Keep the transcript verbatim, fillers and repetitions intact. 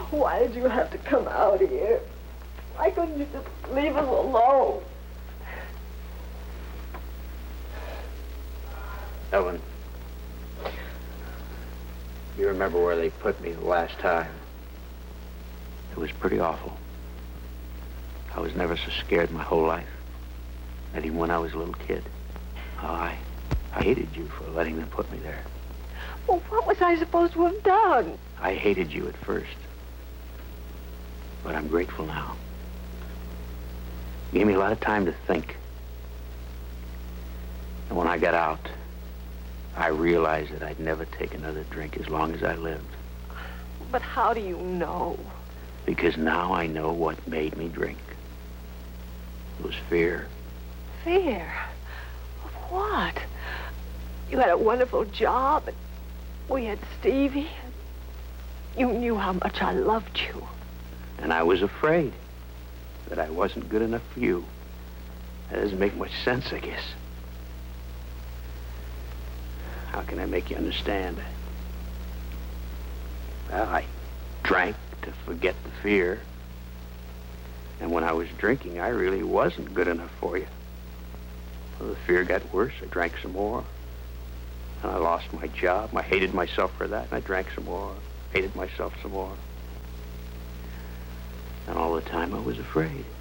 Why did you have to come out here? Why couldn't you just leave us alone? Ellen, you remember where they put me the last time? It was pretty awful. I was never so scared my whole life. Not even when I was a little kid. Oh, I, I hated you for letting them put me there. Well, what was I supposed to have done? I hated you at first. But I'm grateful now. You gave me a lot of time to think. And when I got out, I realized that I'd never take another drink as long as I lived. But how do you know? Because now I know what made me drink. It was fear. Fear? Of what? You had a wonderful job, and we had Stevie. You knew how much I loved you. And I was afraid that I wasn't good enough for you. That doesn't make much sense, I guess. How can I make you understand? Well, I drank to forget the fear. And when I was drinking, I really wasn't good enough for you. Well, the fear got worse. I drank some more. And I lost my job. I hated myself for that. And I drank some more. Hated myself some more. And all the time I was afraid.